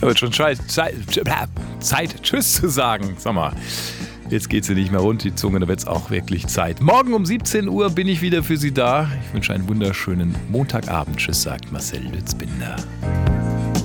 Wird schon Zeit, Tschüss zu sagen. Sag mal, jetzt geht sie nicht mehr rund, die Zunge, da wird es auch wirklich Zeit. Morgen um 17 Uhr bin ich wieder für Sie da. Ich wünsche einen wunderschönen Montagabend. Tschüss, sagt Marcel Lützbinder.